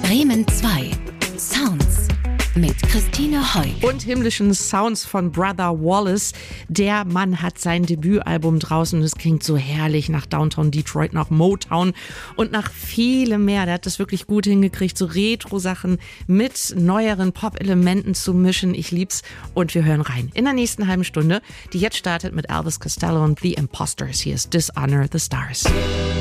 Bremen 2. Sounds mit Christine Heuk. Und himmlischen Sounds von Brother Wallace. Der Mann hat sein Debütalbum draußen und es klingt so herrlich nach Downtown Detroit, nach Motown und nach vielem mehr. Der hat das wirklich gut hingekriegt, so Retro-Sachen mit neueren Pop-Elementen zu mischen. Ich lieb's und wir hören rein in der nächsten halben Stunde, die jetzt startet mit Elvis Costello und The Imposters. Hier ist Dishonor the Stars.